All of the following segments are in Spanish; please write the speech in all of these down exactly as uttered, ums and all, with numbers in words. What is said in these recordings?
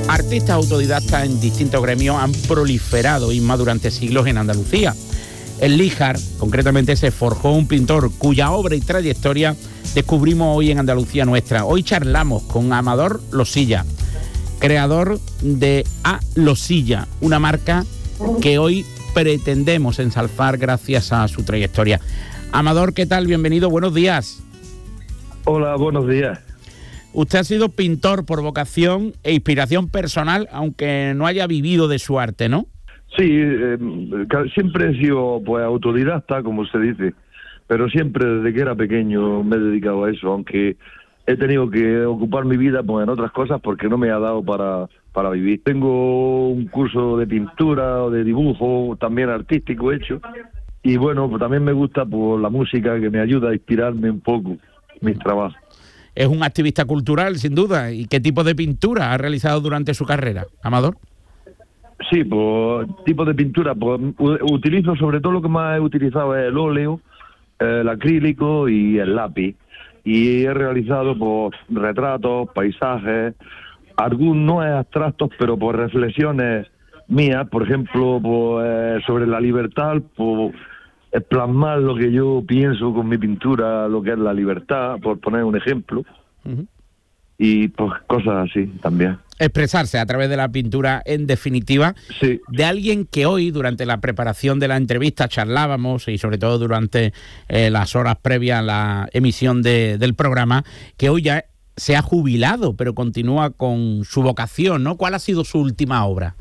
Artistas autodidactas en distintos gremios han proliferado, Isma, durante siglos en Andalucía. En Líjar, concretamente, se forjó un pintor cuya obra y trayectoria descubrimos hoy en Andalucía Nuestra. Hoy charlamos con Amador Losilla, creador de A Losilla, una marca que hoy pretendemos ensalzar gracias a su trayectoria. Amador, ¿qué tal? Bienvenido, buenos días. Hola, buenos días. Usted ha sido pintor por vocación e inspiración personal, aunque no haya vivido de su arte, ¿no? Sí, eh, siempre he sido pues autodidacta, como se dice, pero siempre desde que era pequeño me he dedicado a eso, aunque he tenido que ocupar mi vida pues, en otras cosas porque no me ha dado para, para vivir. Tengo un curso de pintura o de dibujo, también artístico hecho, y bueno, pues también me gusta pues, la música que me ayuda a inspirarme un poco mis trabajos. Es un activista cultural, sin duda. ¿Y qué tipo de pintura ha realizado durante su carrera, Amador? Sí, pues tipo de pintura, pues utilizo sobre todo lo que más he utilizado es el óleo, el acrílico y el lápiz. Y he realizado pues retratos, paisajes, algunos no es abstractos, pero por reflexiones mías, por ejemplo, pues sobre la libertad, pues es plasmar lo que yo pienso con mi pintura, lo que es la libertad, por poner un ejemplo. Uh-huh. Y pues cosas así también. Expresarse a través de la pintura, en definitiva, sí. De alguien que hoy, durante la preparación de la entrevista, charlábamos, y sobre todo durante eh, las horas previas a la emisión de, del programa, que hoy ya se ha jubilado, pero continúa con su vocación, ¿no? ¿Cuál ha sido su última obra?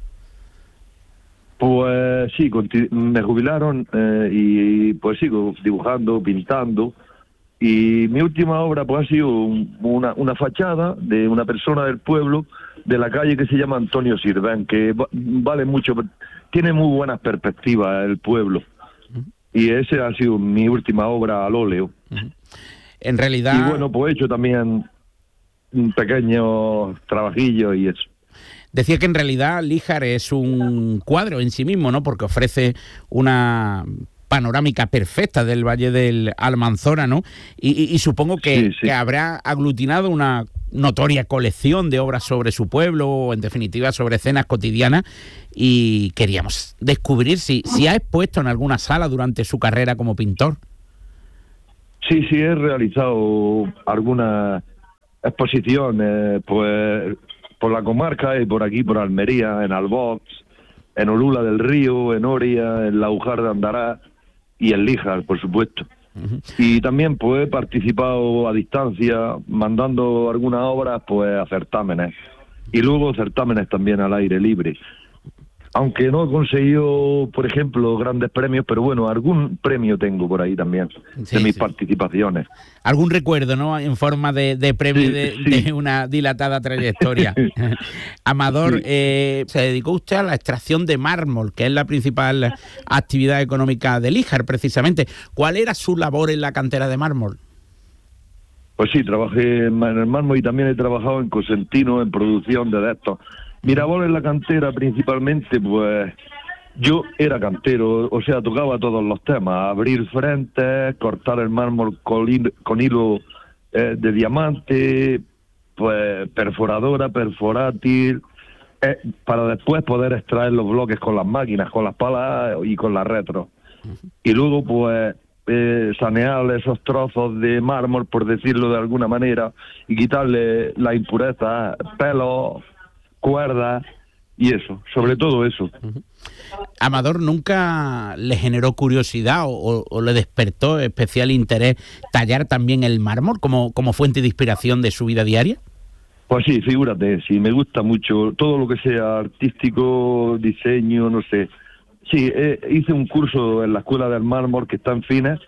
Pues sí, me jubilaron eh, y pues sigo dibujando, pintando. Y mi última obra pues ha sido un, una, una fachada de una persona del pueblo, de la calle que se llama Antonio Sirvén, que va, vale mucho, tiene muy buenas perspectivas el pueblo. Uh-huh. Y esa ha sido mi última obra al óleo. Uh-huh. En realidad... Y bueno, pues he hecho también pequeños trabajillos y eso. Decía que en realidad Líjar es un cuadro en sí mismo, ¿no? Porque ofrece una panorámica perfecta del Valle del Almanzora, ¿no? Y, y, y supongo que, sí, sí. que habrá aglutinado una notoria colección de obras sobre su pueblo, o en definitiva sobre escenas cotidianas, y queríamos descubrir si, si ha expuesto en alguna sala durante su carrera como pintor. Sí, sí, he realizado algunas exposiciones, pues por la comarca y por aquí, por Almería, en Albox, en Olula del Río, en Oria, en Laujar de Andará y en Líjar, por supuesto. Uh-huh. Y también pues he participado a distancia, mandando algunas obras pues a certámenes. Y luego certámenes también al aire libre. Aunque no he conseguido, por ejemplo, grandes premios, pero bueno, algún premio tengo por ahí también, sí, de mis sí. participaciones. Algún recuerdo, ¿no?, en forma de, de premio sí, de, sí. de una dilatada trayectoria. Amador, sí. eh, se dedicó usted a la extracción de mármol, que es la principal actividad económica de Líjar, precisamente. ¿Cuál era su labor en la cantera de mármol? Pues sí, trabajé en el mármol y también he trabajado en Cosentino, en producción de estos. Mi labor en la cantera principalmente, pues yo era cantero, o sea, tocaba todos los temas, abrir frentes, cortar el mármol con hilo, con hilo eh, de diamante, pues perforadora, perforátil, eh, para después poder extraer los bloques con las máquinas, con las palas y con las retro. Uh-huh. Y luego, pues, eh, sanear esos trozos de mármol, por decirlo de alguna manera, y quitarle la impureza, pelos, cuerdas y eso, sobre todo eso. Uh-huh. Amador, ¿nunca le generó curiosidad o, o, o le despertó especial interés tallar también el mármol como, como fuente de inspiración de su vida diaria? Pues sí, figúrate, sí, me gusta mucho todo lo que sea artístico, diseño, no sé. Sí, eh, hice un curso en la Escuela del Mármol que está en Fines,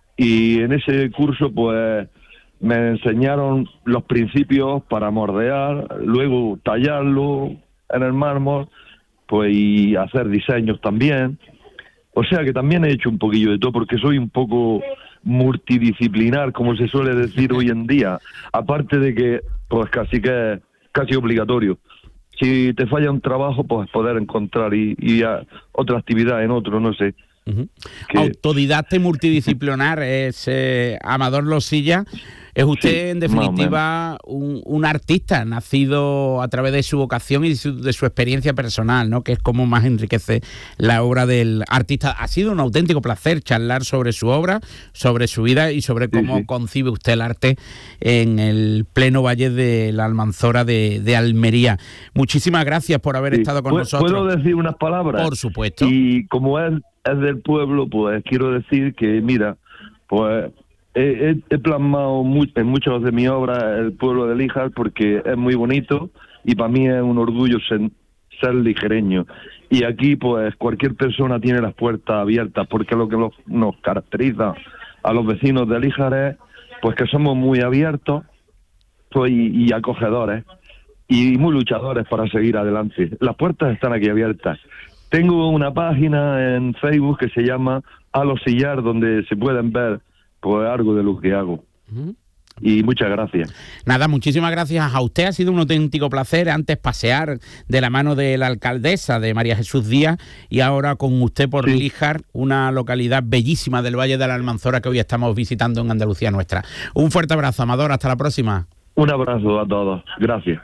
y en ese curso pues me enseñaron los principios para moldear, luego tallarlo en el mármol, pues y hacer diseños también. O sea que también he hecho un poquillo de todo, porque soy un poco multidisciplinar, como se suele decir hoy en día. Aparte de que, pues casi que es casi obligatorio. Si te falla un trabajo, pues poder encontrar y, y a otra actividad en otro, no sé. Uh-huh. Que... Autodidacta y multidisciplinar es eh, Amador Losilla. Es usted, Sí, en definitiva, un, un artista nacido a través de su vocación y de su, de su experiencia personal, ¿no? Que es como más enriquece la obra del artista. Ha sido un auténtico placer charlar sobre su obra, sobre su vida y sobre cómo sí, sí. concibe usted el arte en el pleno valle de la Almanzora de, de Almería. Muchísimas gracias por haber sí. estado con ¿Puedo, nosotros. ¿Puedo decir unas palabras? Por supuesto. Y como es, es del pueblo, pues quiero decir que, mira, pues he, he, he plasmado muy, en muchas de mis obras el pueblo de Líjar porque es muy bonito y para mí es un orgullo ser, ser lijereño. Y aquí, pues, cualquier persona tiene las puertas abiertas porque lo que nos, nos caracteriza a los vecinos de Líjar es, pues, que somos muy abiertos pues, y, y acogedores y muy luchadores para seguir adelante. Las puertas están aquí abiertas. Tengo una página en Facebook que se llama A los Sillar, donde se pueden ver pues algo de lo que hago. Uh-huh. Y muchas gracias. Nada, muchísimas gracias a usted. Ha sido un auténtico placer antes pasear de la mano de la alcaldesa de María Jesús Díaz y ahora con usted por sí. Líjar, una localidad bellísima del Valle de la Almanzora que hoy estamos visitando en Andalucía nuestra. Un fuerte abrazo, Amador. Hasta la próxima. Un abrazo a todos. Gracias.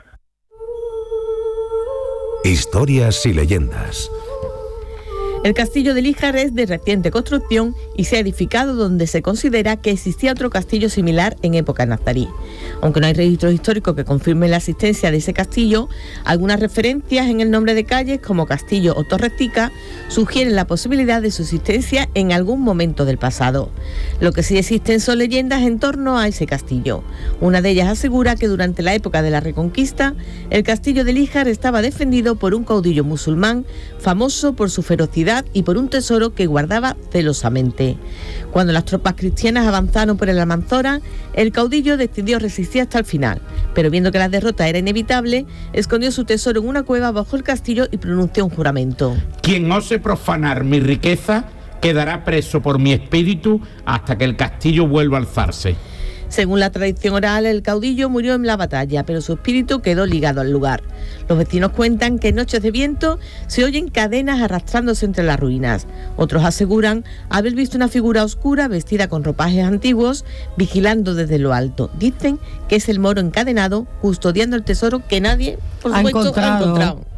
Historias y leyendas. El castillo de Líjar es de reciente construcción y se ha edificado donde se considera que existía otro castillo similar en época nazarí. Aunque no hay registros históricos que confirmen la existencia de ese castillo, algunas referencias en el nombre de calles como Castillo o Torrestica sugieren la posibilidad de su existencia en algún momento del pasado. Lo que sí existen son leyendas en torno a ese castillo. Una de ellas asegura que durante la época de la Reconquista, el castillo de Líjar estaba defendido por un caudillo musulmán famoso por su ferocidad y por un tesoro que guardaba celosamente. Cuando las tropas cristianas avanzaron por el Almanzora, el caudillo decidió resistir hasta el final, pero viendo que la derrota era inevitable, escondió su tesoro en una cueva bajo el castillo y pronunció un juramento. Quien ose profanar mi riqueza quedará preso por mi espíritu hasta que el castillo vuelva a alzarse. Según la tradición oral, el caudillo murió en la batalla, pero su espíritu quedó ligado al lugar. Los vecinos cuentan que en noches de viento se oyen cadenas arrastrándose entre las ruinas. Otros aseguran haber visto una figura oscura vestida con ropajes antiguos, vigilando desde lo alto. Dicen que es el moro encadenado, custodiando el tesoro que nadie, por supuesto, ha encontrado. Ha encontrado.